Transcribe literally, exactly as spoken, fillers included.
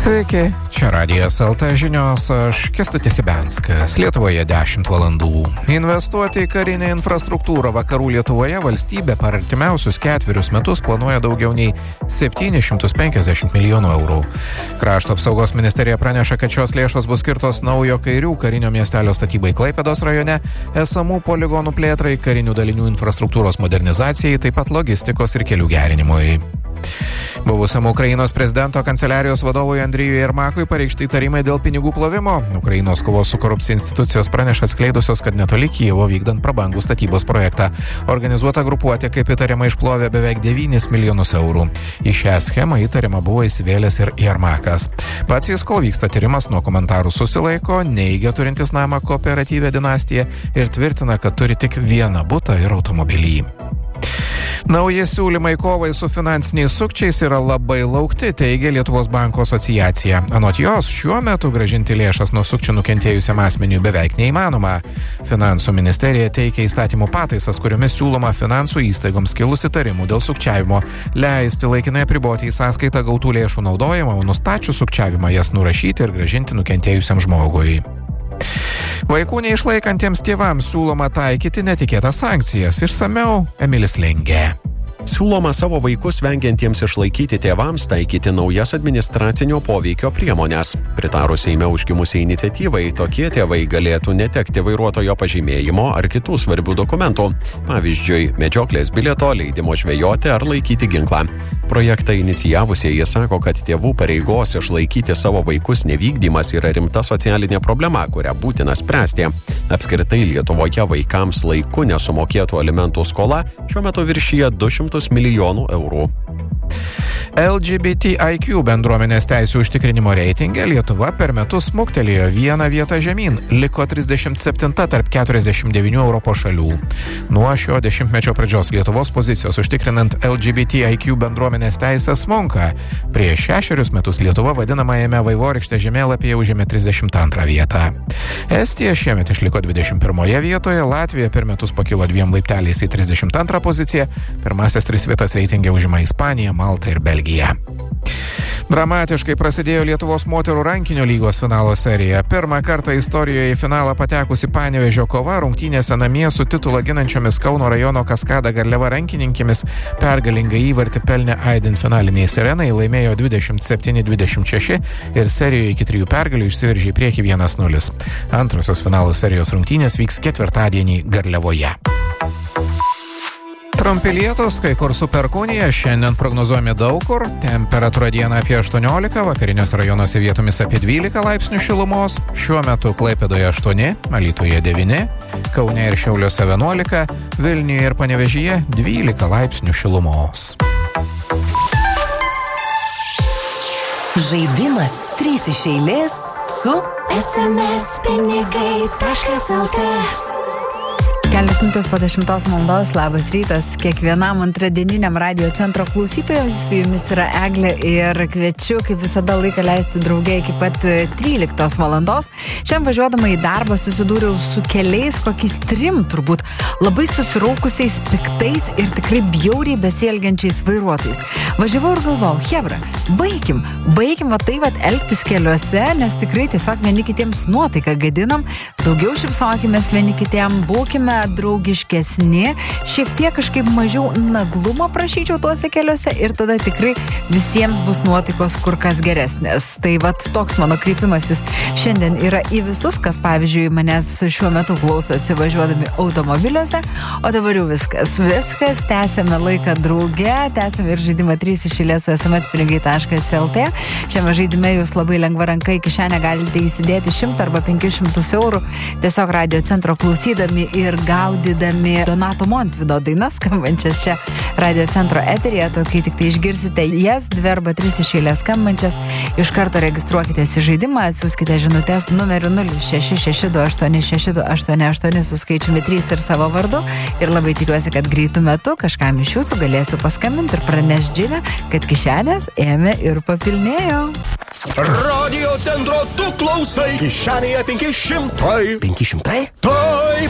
Sveiki, čia Radijas el te žinios, aš Kęstutis Ibenskas. Lietuvoje dešimt valandų. Investuoti į karinę infrastruktūrą vakarų Lietuvoje valstybė per artimiausius ketverius metus planuoja daugiau nei septynis šimtus penkiasdešimt milijonų eurų. Krašto apsaugos ministerija praneša, kad šios lėšos bus skirtos naujo Kairių karinio miestelio statybai Klaipėdos rajone, esamų poligonų plėtrai, karinių dalinių infrastruktūros modernizacijai, taip pat logistikos ir kelių gerinimui. Buvusiam Ukrainos prezidento kanceliarijos vadovui Andrijui Jermakui pareikšti įtarimai dėl pinigų plovimo. Ukrainos kovos su korupcija institucijos praneša atskleidusios, kad netoli Kijevo vykdant prabangų statybos projektą. Organizuota grupuotė kaip įtariama išplovė beveik devynis milijonus eurų. Į šią schemą įtariama buvo įsivėlęs ir Jermakas. Pats jis, kol vyksta tyrimas, nuo komentarų susilaiko, neigia turintis namą kooperatyvę dinastiją ir tvirtina, kad turi tik vieną butą ir automobilį. Nauji siūlymai kovai su finansiniais sukčiais yra labai laukti, teigia Lietuvos banko asociacija. Anot jos, šiuo metu grąžinti lėšas nuo sukčių nukentėjusiam asmeniui beveik neįmanoma. Finansų ministerija teikia įstatymų pataisas, kuriomis siūloma finansų įstaigoms kilus įtarimų dėl sukčiavimo leisti laikinai apriboti į sąskaitą gautų lėšų naudojimą, o nustačius sukčiavimą jas nurašyti ir grąžinti nukentėjusiam žmogui. Vaikų neišlaikantiems tėvams siūloma taikyti netikėtas sankcijas. Išsamiau Emilis Lengė. Siūloma savo vaikus vengiantiems išlaikyti tėvams taikyti naujas administracinio poveikio priemonės. Pritarus Seime užgimusiai iniciatyvai, tokie tėvai galėtų netekti vairuotojo pažymėjimo ar kitų svarbių dokumentų. Pavyzdžiui, medžioklės bilieto, leidimo žvejoti ar laikyti ginklą. Projektą inicijavusieji sako, kad tėvų pareigos išlaikyti savo vaikus nevykdymas yra rimta socialinė problema, kurią būtina spręsti. Apskritai Lietuvoje vaikams laiku nesumokėtų alimentų skola šiuo metu viršyja du šimtus milijonų eurų. el dži bi ti ai kju bendruomenės teisių užtikrinimo reitinge Lietuva per metus smuktelėjo vieną vietą žemyn, liko trisdešimt septinta tarp keturiasdešimt devynių Europos šalių. Nuo šio dešimtmečio pradžios Lietuvos pozicijos užtikrinant el dži bi ti ai kju bendruomenės teisės smunka. Prieš šešerius metus Lietuva vadinamajame vaivorykštės žemėlapyje užėmė trisdešimt antrą vietą. Estija šiemet išliko dvidešimt pirmoje vietoje, Latvija per metus pakilo dviem laipteliais į trisdešimt antrą poziciją, pirmasis tris vietas reitinge užima Ispanija, Malta ir Belgija. Dramatiškai prasidėjo Lietuvos moterų rankinio lygos finalo serija. Pirmą kartą istorijoje į finalą patekusi Panevėžio kova rungtynėse namie su titulą ginančiomis Kauno rajono Kaskada Garliava rankininkėmis pergalingą įvartį pelnė aidint finaliniai sirenai, laimėjo dvidešimt septyni dvidešimt šeši ir serijoje iki trijų pergalių išsiveržė į priekį vienas nulis. Antrosios finalo serijos rungtynės vyks ketvirtadienį Garliavoje. Trumpi lietūs, kai kur su perkūnija, šiandien prognozuojami daug kur, temperatūra dieną apie aštuoniolika, vakariniuose rajonuose vietomis apie dvylika laipsnių šilumos, šiuo metu Klaipėdoje aštuoni, Alytuje devyni, Kaune ir Šiauliuose vienuolika, Vilniuje ir Panevėžyje dvylika laipsnių šilumos. Žaidimas trys iš eilės su es em es pinigai taškas el te. Kelias minutės po dešimtos valandos, labas rytas kiekvienam antradieniniam radio centro klausytojams, su jumis yra Eglė ir kviečiu kaip visada laiką leisti drauge iki pat tryliktos valandos. Šiandien važiuodama į darbą susidūriau su keliais, kokiais trim turbūt labai susiraukusiais, piktais ir tikrai bjauriai besielgiančiais vairuotojais. Važiavau ir galvojau, hebra, baigim, baigim va tai va elgtis keliuose, nes tikrai tiesiog vieni kitiems nuotaiką gadinam, daugiau šypsokimės vieni kitiem, būkime draugiškesni, šiek tiek kažkaip mažiau naglumo prašyčiau tuose keliuose ir tada tikrai visiems bus nuotaikos kur kas geresnės. Tai vat toks mano kreipimasis šiandien yra į visus, kas pavyzdžiui manęs šiuo metu klausosi važiuodami automobiliuose, o dabar jau viskas, viskas, tęsiame laiką drauge, tęsiame ir žaidimą trys iš eilės su es em es pinigai taškas el te. Šiame žaidime jūs labai lengva ranka į kišenę galite įsidėti šimtą arba penkis šimtus eurų, tiesiog radio centro klausydami ir gaudydami Donato Montvido dainas skambančias čia radio centro eteryje, tad kai tik tai išgirsite jas, dvi arba tris iš eilės skambančias, iš karto registruokitės į žaidimą, siųskite žinutės numeriu nulis šeši šeši du aštuoni šeši du aštuoni aštuoni su skaičiumi trys ir savo vardu ir labai tikiuosi, kad greitų metu kažkam iš jūsų galėsiu paskambinti ir pranešti žinią, kad kišenės ėmė ir papilnėjo. Radio centro tu klausai, kišenėje penki šimtai. penki šimtai? Taip!